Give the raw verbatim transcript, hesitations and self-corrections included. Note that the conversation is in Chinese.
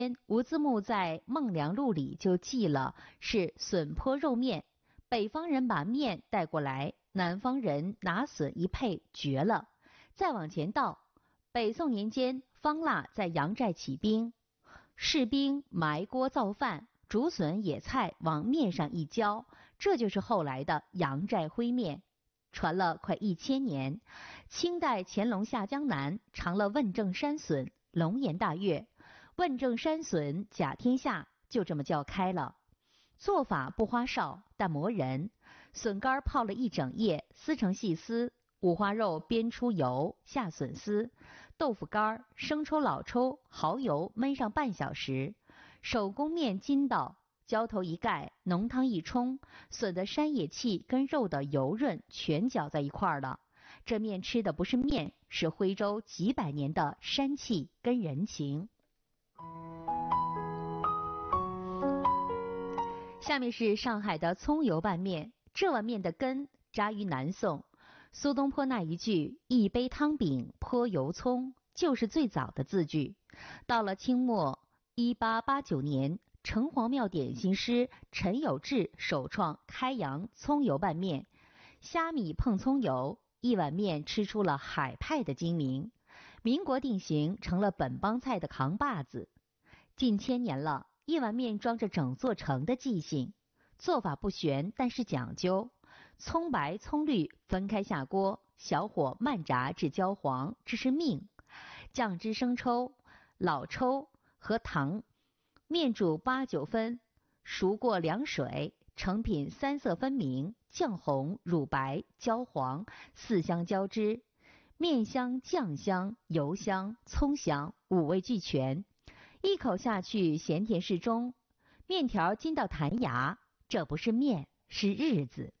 吴自牧在《孟良录》里就记了是笋泼肉面，北方人把面带过来，南方人拿笋一配，绝了。再往前倒，北宋年间方腊在杨寨起兵，士兵埋锅造饭，竹笋野菜往面上一浇，这就是后来的杨寨烩面。传了快一千年，清代乾隆下江南尝了问政山笋，龙颜大悦，问政山笋甲天下，就这么叫开了。做法不花哨，但磨人。笋干泡了一整夜，撕成细丝，五花肉煸出油，下笋丝，豆腐干、生抽、老抽、蚝油焖上半小时，手工面筋道，浇头一盖，浓汤一冲，笋的山野气跟肉的油润全搅在一块儿了。这面吃的不是面，是徽州几百年的山气跟人情。下面是上海的葱油拌面，这碗面的根扎于南宋，苏东坡那一句一杯汤饼泼油葱就是最早的字句。到了清末一八八九年，城隍庙点心师陈有志首创开阳葱油拌面，虾米碰葱油，一碗面吃出了海派的精明。民国定型成了本帮菜的扛把子。近千年了，一碗面装着整座城的记性。做法不玄，但是讲究。葱白葱绿分开下锅，小火慢炸至焦黄，这是命。酱汁生抽、老抽和糖，面煮八九分，熟过凉水，成品三色分明，酱红乳白焦黄，四香交织，面香酱香油香葱香，五味俱全。一口下去咸甜适中，面条筋道弹牙，这不是面，是日子。